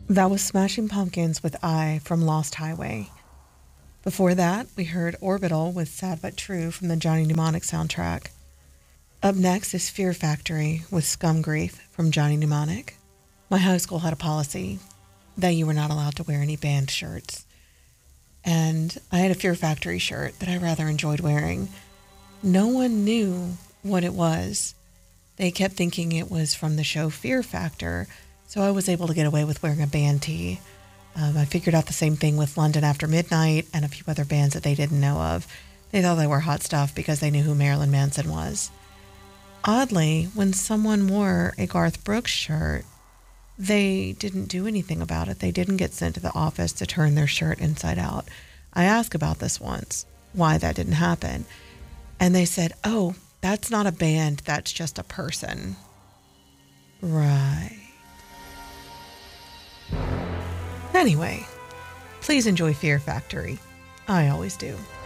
That was Smashing Pumpkins with I from Lost Highway. Before that, we heard Orbital with Sad But True from the Johnny Mnemonic soundtrack. Up next is Fear Factory with Scum Grief from Johnny Mnemonic. My high school had a policy that you were not allowed to wear any band shirts. And I had a Fear Factory shirt that I rather enjoyed wearing. No one knew what it was. They kept thinking it was from the show Fear Factor, so I was able to get away with wearing a band tee. I figured out the same thing with London After Midnight and a few other bands that they didn't know of. They thought they were hot stuff because they knew who Marilyn Manson was. Oddly, when someone wore a Garth Brooks shirt, they didn't do anything about it. They didn't get sent to the office to turn their shirt inside out. I asked about this once, why that didn't happen. And they said, oh, that's not a band, that's just a person. Right. Anyway, please enjoy Fear Factory. I always do.